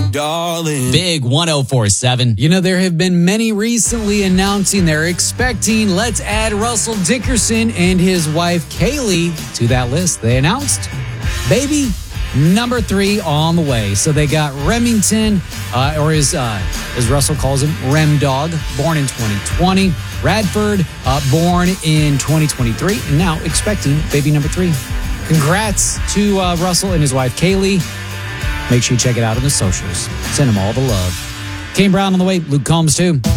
darling. Big 104.7. You know, there have been many recently announcing they're expecting Let's add Russell Dickerson and his wife Kaylee to that list. They announced baby number 3 on the way. So they got Remington, or as Russell calls him, Rem Dog, born in 2020. Radford, born in 2023, and now expecting baby number 3. Congrats to Russell and his wife Kaylee. Make sure you check it out on the socials. Send them all the love. Kane Brown on the way. Luke Combs too.